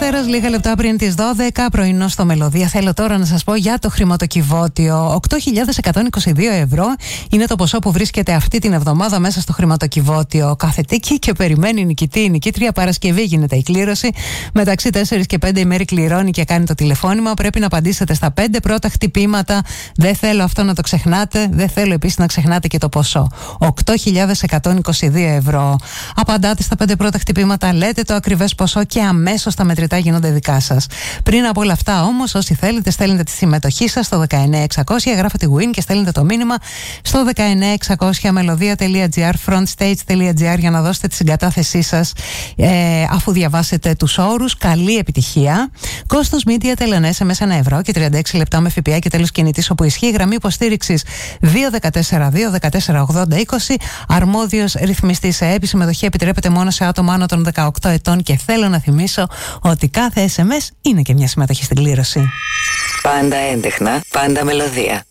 Δευτέρας, λίγα λεπτά πριν τις 12, πρωινό στο Μελωδία. Θέλω τώρα να σας πω για το χρηματοκιβώτιο. 8.122 ευρώ είναι το ποσό που βρίσκεται αυτή την εβδομάδα μέσα στο χρηματοκιβώτιο. Κάθεται εκεί και περιμένει νικητή. Η νικήτρια Παρασκευή γίνεται η κλήρωση. Μεταξύ 4 και 5 η Μέρη κληρώνει και κάνει το τηλεφώνημα. Πρέπει να απαντήσετε στα 5 πρώτα χτυπήματα. Δεν θέλω αυτό να το ξεχνάτε. Δεν θέλω επίσης να ξεχνάτε και το ποσό. 8.122 ευρώ. Απαντάτε στα 5 πρώτα χτυπήματα, λέτε το ακριβές ποσό και αμέσως τα μετρητά γίνονται δικά σας. Πριν από όλα αυτά όμως, όσοι θέλετε, στέλνετε τη συμμετοχή σας στο 19600, γράφετε win και στέλνετε το μήνυμα στο 19600 melodia.gr, frontstage.gr για να δώσετε τη συγκατάθεσή σας αφού διαβάσετε τους όρους. Καλή επιτυχία. Κόστος media τελενές SMS 1 ευρώ και 36 λεπτά με ΦΠΑ και τέλος κινητής όπου ισχύει. Γραμμή υποστήριξης 214-214-80-20. Αρμόδιος ρυθμιστής σε συμμετοχή επιτρέπεται μόνο σε άτομα άνω των 18 ετών και θέλω να θυμίσω ότι κάθε SMS είναι και μια συμμετοχή στην κλήρωση. Πάντα έντεχνα, πάντα μελωδία.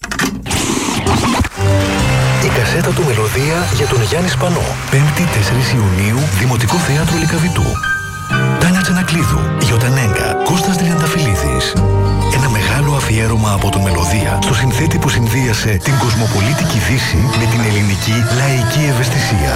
Η κασέτα του Μελωδία για τον Γιάννη Σπανό. 5η 4 Ιουνίου, Δημοτικό Θέατρο Λυκαβητού. Τάνια Τσανακλείδου, Γιώτα Νέγκα, Κώστας Τριανταφυλλίδης. Ένα μεγάλο αφιέρωμα από τον Μελωδία στο συνθέτη που συνδύασε την κοσμοπολίτικη Δύση με την ελληνική λαϊκή ευαισθησία.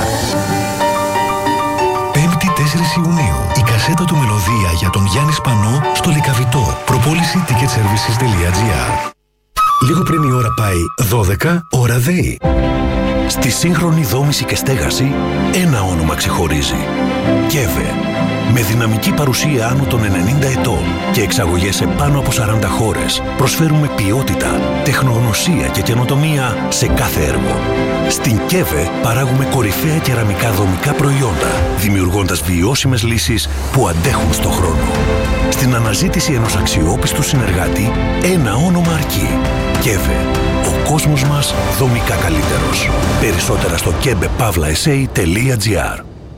5η 4 Ιουνίου, η κασέτα του Μελωδία για τον Γιάννη Σπανό στο Λυκαβητό. Προπόληση ticketservices.gr. Λίγο πριν η ώρα πάει 12, ώρα ΔΕΗ. Στη σύγχρονη δόμηση και στέγαση, ένα όνομα ξεχωρίζει. ΚΕΒΕ. Με δυναμική παρουσία άνω των 90 ετών και εξαγωγές σε πάνω από 40 χώρες, προσφέρουμε ποιότητα, τεχνογνωσία και καινοτομία σε κάθε έργο. Στην ΚΕΒΕ παράγουμε κορυφαία κεραμικά δομικά προϊόντα, δημιουργώντας βιώσιμες λύσεις που αντέχουν στον χρόνο. Στην αναζήτηση ενός αξιόπιστου συνεργάτη, ένα όνομα αρκεί. ΚΕΒΕ. Ο κόσμος μας δομικά καλύτερος. Περισσότερα στο kebepavlaesa.gr.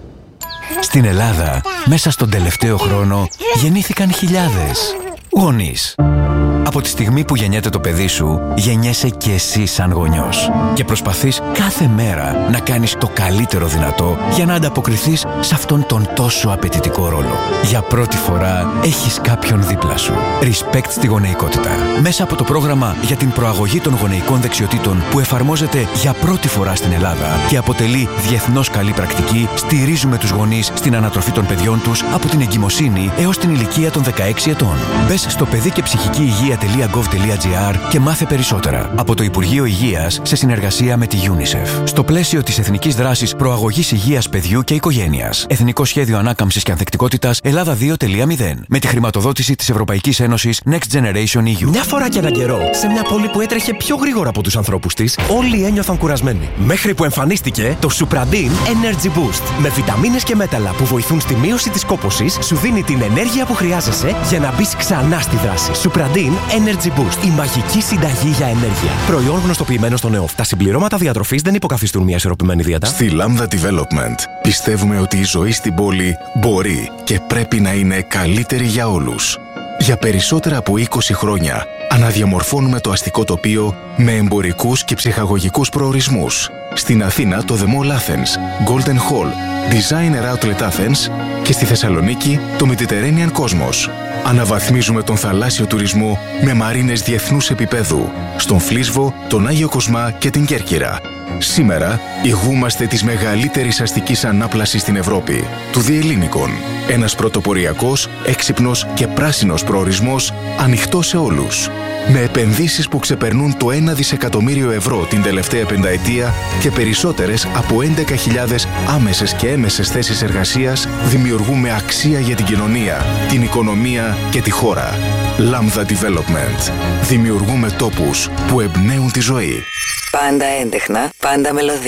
Στην Ελλάδα, μέσα στον τελευταίο χρόνο, γεννήθηκαν χιλιάδες γονείς. Από τη στιγμή που γεννιέται το παιδί σου, γεννιέσαι και εσύ σαν γονιός. Και προσπαθείς κάθε μέρα να κάνεις το καλύτερο δυνατό για να ανταποκριθείς σε αυτόν τον τόσο απαιτητικό ρόλο. Για πρώτη φορά έχεις κάποιον δίπλα σου. Respect στη γονεϊκότητα. Μέσα από το πρόγραμμα για την προαγωγή των γονεϊκών δεξιοτήτων που εφαρμόζεται για πρώτη φορά στην Ελλάδα και αποτελεί διεθνώς καλή πρακτική, στηρίζουμε τους γονείς στην ανατροφή των παιδιών τους από την εγκυμοσύνη έως την ηλικία των 16 ετών. Μπες στο παιδί και ψυχική υγεία.gov.gr και μάθε περισσότερα. Από το Υπουργείο Υγείας σε συνεργασία με τη UNICEF. Στο πλαίσιο της Εθνικής Δράσης Προαγωγής Υγείας Παιδιού και Οικογένειας. Εθνικό Σχέδιο Ανάκαμψης και Ανθεκτικότητας Ελλάδα 2.0. Με τη χρηματοδότηση της Ευρωπαϊκής Ένωσης Next Generation EU. Μια φορά και έναν καιρό, σε μια πόλη που έτρεχε πιο γρήγορα από τους ανθρώπους της, όλοι ένιωθαν κουρασμένοι. Μέχρι που εμφανίστηκε το Supradin Energy Boost. Με βιταμίνες και μέταλλα που βοηθούν στη μείωση της κόπωσης, σου δίνει την ενέργεια που χρειάζεσαι για να μπεις ξανά στη δράση. Supradin Energy Boost. Η μαγική συνταγή για ενέργεια. Προϊόν γνωστοποιημένο στο ΝΕΟΦ. Τα συμπληρώματα διατροφής δεν υποκαθιστούν μια ισορροπημένη δίαιτα. Στη Lambda Development πιστεύουμε ότι η ζωή στην πόλη μπορεί και πρέπει να είναι καλύτερη για όλους. Για περισσότερα από 20 χρόνια αναδιαμορφώνουμε το αστικό τοπίο με εμπορικούς και ψυχαγωγικούς προορισμούς. Στην Αθήνα το The Mall Athens, Golden Hall, Designer Outlet Athens και στη Θεσσαλονίκη το Mediterranean Cosmos. Αναβαθμίζουμε τον θαλάσσιο τουρισμό με μαρίνες διεθνούς επίπεδου στον Φλίσβο, τον Άγιο Κοσμά και την Κέρκυρα. Σήμερα ηγούμαστε της μεγαλύτερης αστικής ανάπλασης στην Ευρώπη, του Διελλήνικων. Ένας πρωτοποριακός, έξυπνος και πράσινος προορισμός ανοιχτός σε όλους. Με επενδύσεις που ξεπερνούν το 1 δισεκατομμύριο ευρώ την τελευταία πενταετία και περισσότερες από 11.000 άμεσες και έμεσες θέσεις εργασίας, δημιουργούμε αξία για την κοινωνία, την οικονομία και τη χώρα. Lambda Development. Δημιουργούμε τόπους που εμπνέουν τη ζωή. Πάντα έντεχνα, πάντα μελωδία.